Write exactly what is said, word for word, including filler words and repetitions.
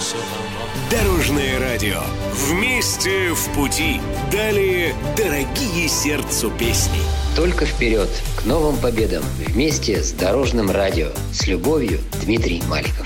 все равно. Дорожное радио. Вместе в пути. Далее дорогие сердцу песни. Только вперед, к новым победам. Вместе с Дорожным радио. С любовью, Дмитрий Маликов.